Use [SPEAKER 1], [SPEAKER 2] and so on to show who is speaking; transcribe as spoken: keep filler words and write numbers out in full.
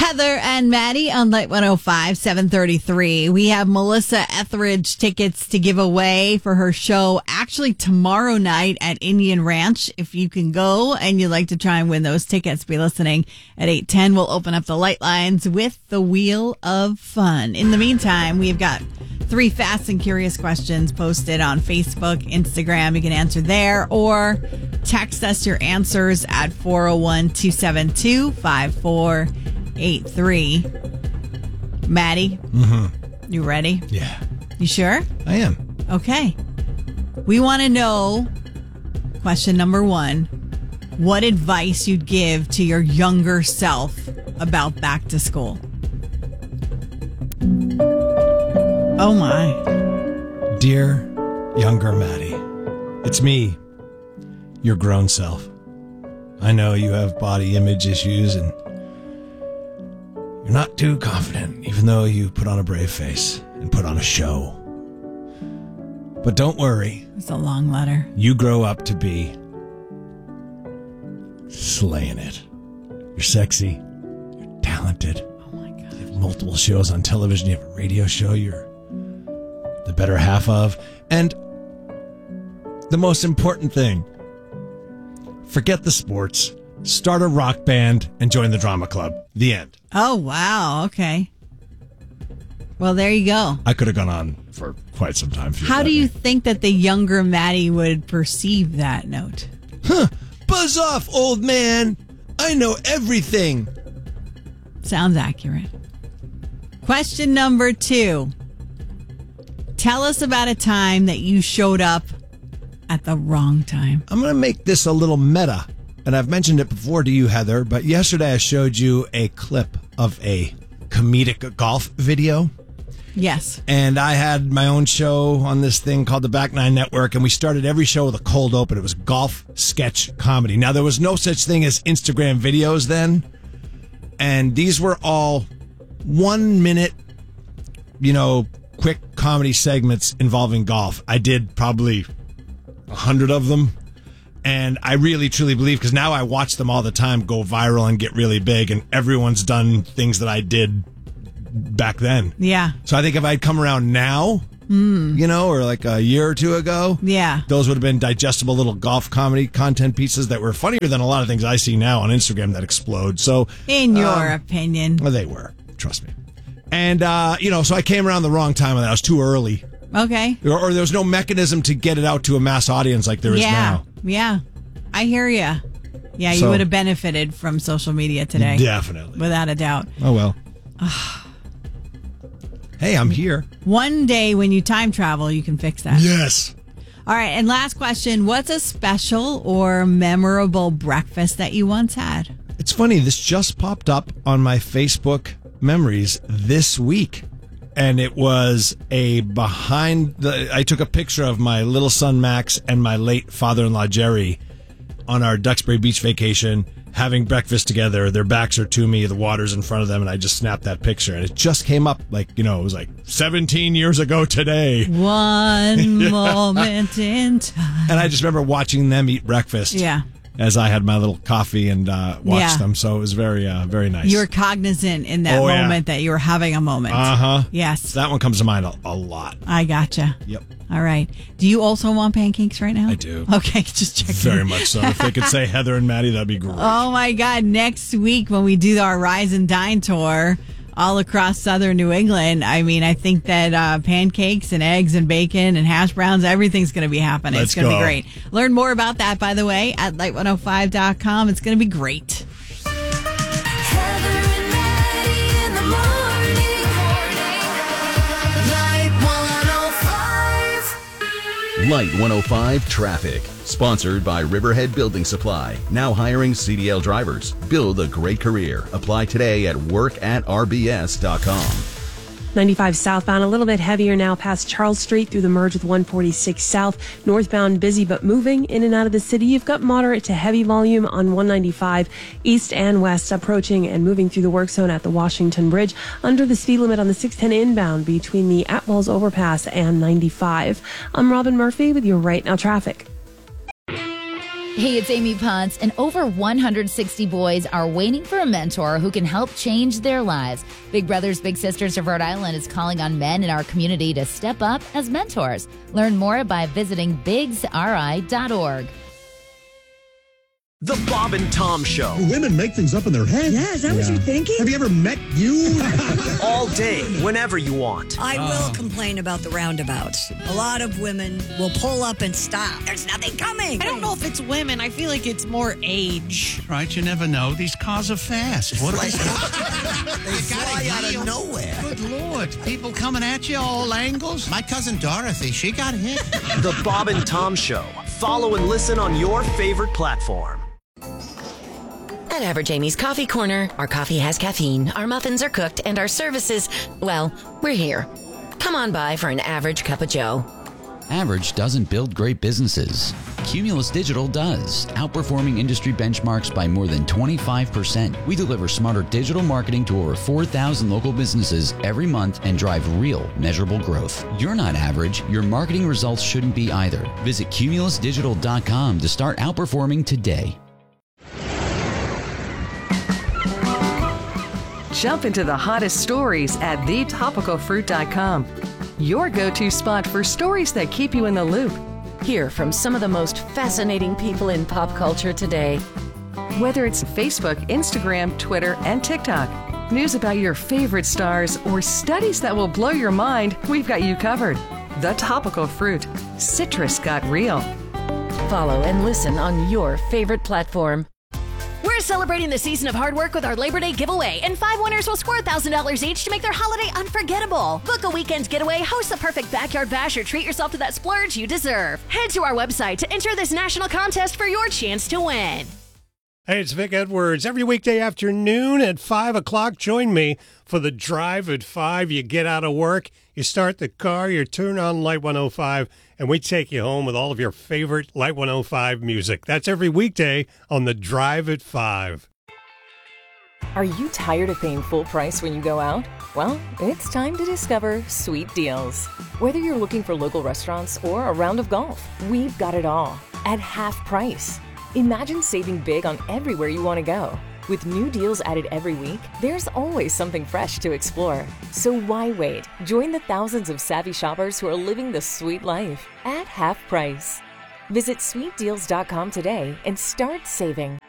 [SPEAKER 1] Heather and Maddie on Light one oh five, seven thirty-three. We have Melissa Etheridge tickets to give away for her show actually tomorrow night at Indian Ranch. If you can go and you'd like to try and win those tickets, be listening at eight ten. We'll open up the light lines with the Wheel of Fun. In the meantime, we've got three fast and curious questions posted on Facebook, Instagram. You can answer there or text us your answers at four oh one, two seven two, five four eight three. Maddie,
[SPEAKER 2] Mm-hmm.
[SPEAKER 1] you ready?
[SPEAKER 2] Yeah.
[SPEAKER 1] You sure?
[SPEAKER 2] I am.
[SPEAKER 1] Okay. We want to know, question number one, what advice you'd give to your younger self about back to school. Oh my.
[SPEAKER 2] Dear younger Maddie, it's me, your grown self. I know you have body image issues and you're not too confident, even though you put on a brave face and put on a show. But don't worry.
[SPEAKER 1] It's a long letter.
[SPEAKER 2] You grow up to be slaying it. You're sexy. You're talented.
[SPEAKER 1] Oh my God.
[SPEAKER 2] You have multiple shows on television. You have a radio show you're the better half of. And the most important thing, forget the sports. Start a rock band and join the drama club. The end.
[SPEAKER 1] Oh, wow. Okay. Well, there you go.
[SPEAKER 2] I could have gone on for quite some time.
[SPEAKER 1] How do you think that the younger Maddie would perceive that note?
[SPEAKER 2] Huh. Buzz off, old man. I know everything.
[SPEAKER 1] Sounds accurate. Question number two. Tell us about a time that you showed up at the wrong time.
[SPEAKER 2] I'm going to make this a little meta. And I've mentioned it before to you, Heather, but yesterday I showed you a clip of a comedic golf video.
[SPEAKER 1] Yes.
[SPEAKER 2] And I had my own show on this thing called the Back Nine Network, and we started every show with a cold open. It was golf sketch comedy. Now, there was no such thing as Instagram videos then, and these were all one minute, you know, quick comedy segments involving golf. I did probably a hundred of them. And I really, truly believe, because now I watch them all the time go viral and get really big, and everyone's done things that I did back then.
[SPEAKER 1] Yeah.
[SPEAKER 2] So I think if I'd come around now, mm. you know, or like a year or two ago,
[SPEAKER 1] yeah,
[SPEAKER 2] those would have been digestible little golf comedy content pieces that were funnier than a lot of things I see now on Instagram that explode. So,
[SPEAKER 1] in your
[SPEAKER 2] um,
[SPEAKER 1] opinion,
[SPEAKER 2] well, they were. Trust me. And, uh, you know, so I came around the wrong time and I was too early.
[SPEAKER 1] Okay.
[SPEAKER 2] Or, or there was no mechanism to get it out to a mass audience like there is
[SPEAKER 1] yeah.
[SPEAKER 2] now.
[SPEAKER 1] Yeah. I hear you. Yeah, you
[SPEAKER 2] So-
[SPEAKER 1] would have benefited from social media today.
[SPEAKER 2] Definitely.
[SPEAKER 1] Without a doubt.
[SPEAKER 2] Oh, well. Hey, I'm here.
[SPEAKER 1] One day when you time travel, you can fix that.
[SPEAKER 2] Yes.
[SPEAKER 1] All right. And last question. What's a special or memorable breakfast that you once had?
[SPEAKER 2] It's funny. This just popped up on my Facebook memories this week. And it was a behind the, I took a picture of my little son, Max, and my late father-in-law, Jerry, on our Duxbury Beach vacation, having breakfast together. Their backs are to me, the water's in front of them, and I just snapped that picture. And it just came up like, you know, it was like seventeen years ago today.
[SPEAKER 1] One yeah. moment in time.
[SPEAKER 2] And I just remember watching them eat breakfast.
[SPEAKER 1] Yeah.
[SPEAKER 2] As I had my little coffee and uh, watched
[SPEAKER 1] Yeah.
[SPEAKER 2] them. So it was very, uh, very nice.
[SPEAKER 1] You were cognizant in that
[SPEAKER 2] Oh, yeah.
[SPEAKER 1] moment that you were having a moment.
[SPEAKER 2] Uh-huh.
[SPEAKER 1] Yes.
[SPEAKER 2] So that one comes to mind a, a lot.
[SPEAKER 1] I gotcha.
[SPEAKER 2] Yep.
[SPEAKER 1] All right. Do you also want pancakes right now?
[SPEAKER 2] I do.
[SPEAKER 1] Okay, just checking.
[SPEAKER 2] Very much so. If they could say Heather and Maddie, that'd be great.
[SPEAKER 1] Oh, my God. Next week when we do our Rise and Dine tour all across southern New England, I mean, I think that uh, pancakes and eggs and bacon and hash browns, everything's going to be happening.
[SPEAKER 2] Let's
[SPEAKER 1] it's going to
[SPEAKER 2] go.
[SPEAKER 1] be great. Learn more about that, by the way, at light one oh five dot com. It's going to be great.
[SPEAKER 3] Heather and Maddie in the morning. Light one oh five.
[SPEAKER 4] Light one oh five Traffic. Sponsored by Riverhead Building Supply. Now hiring C D L drivers. Build a great career. Apply today at work at r b s dot com.
[SPEAKER 5] ninety-five southbound, a little bit heavier now past Charles Street through the merge with one forty-six South. Northbound busy but moving in and out of the city. You've got moderate to heavy volume on one ninety-five east and west, approaching and moving through the work zone at the Washington Bridge. Under the speed limit on the six ten inbound between the Atwells Overpass and ninety-five. I'm Robin Murphy with your Right Now Traffic.
[SPEAKER 6] Hey, it's Amy Potts, and over one hundred sixty boys are waiting for a mentor who can help change their lives. Big Brothers Big Sisters of Rhode Island is calling on men in our community to step up as mentors. Learn more by visiting bigs r i dot org.
[SPEAKER 7] The Bob and Tom Show.
[SPEAKER 8] Women make things up in their head.
[SPEAKER 9] Yeah, is that what you're thinking?
[SPEAKER 8] Have you ever met you?
[SPEAKER 7] All day, whenever you want.
[SPEAKER 9] I will complain about the roundabouts. A lot of women will pull up and stop. There's nothing coming.
[SPEAKER 10] I don't know if it's women. I feel like it's more age.
[SPEAKER 11] Right, you never know. These cars are fast. What
[SPEAKER 8] Like-
[SPEAKER 11] they
[SPEAKER 8] fly out of nowhere.
[SPEAKER 11] Good Lord. People coming at you all angles. My cousin Dorothy, she got hit.
[SPEAKER 7] The Bob and Tom Show. Follow and listen on your favorite platform.
[SPEAKER 12] At Average Amy's Coffee Corner, our coffee has caffeine, our muffins are cooked, and our services, well, we're here. Come on by for an average cup of joe.
[SPEAKER 13] Average doesn't build great businesses. Cumulus Digital does, outperforming industry benchmarks by more than twenty-five percent. We deliver smarter digital marketing to over four thousand local businesses every month and drive real, measurable growth. You're not average. Your marketing results shouldn't be either. Visit cumulus digital dot com to start outperforming today.
[SPEAKER 14] Jump into the hottest stories at the topical fruit dot com. Your go-to spot for stories that keep you in the loop.
[SPEAKER 12] Hear from some of the most fascinating people in pop culture today.
[SPEAKER 14] Whether it's Facebook, Instagram, Twitter, and TikTok, news about your favorite stars, or studies that will blow your mind, we've got you covered. The Topical Fruit. Citrus got real.
[SPEAKER 12] Follow and listen on your favorite platform.
[SPEAKER 15] We're celebrating the season of hard work with our Labor Day giveaway, and five winners will score one thousand dollars each to make their holiday unforgettable. Book a weekend getaway, host the perfect backyard bash, or treat yourself to that splurge you deserve. Head to our website to enter this national contest for your chance to win.
[SPEAKER 16] Hey, it's Vic Edwards. Every weekday afternoon at five o'clock, join me for the Drive at five. You get out of work, you start the car, you turn on Light one oh five, and we take you home with all of your favorite Light one oh five music. That's every weekday on the Drive at five.
[SPEAKER 17] Are you tired of paying full price when you go out? Well, it's time to discover Sweet Deals. Whether you're looking for local restaurants or a round of golf, we've got it all at half price. Imagine saving big on everywhere you want to go. With new deals added every week, there's always something fresh to explore. So why wait? Join the thousands of savvy shoppers who are living the sweet life at half price. Visit sweet deals dot com today and start saving.